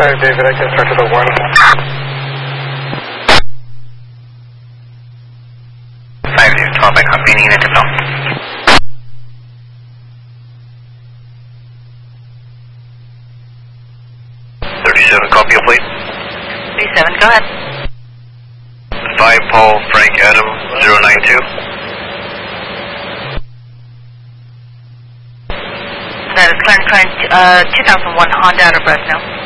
David, I can start to the 1. 5-12, I copy any unit to film. 37, copy your plate. 37, go ahead. 5 Paul Frank Adam 092. That is Clarence Crane, 2001 Honda out of Fresno.